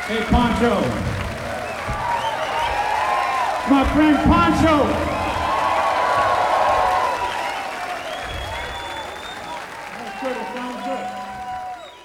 Hey, Poncho. My friend Poncho. That's good. It sounds good.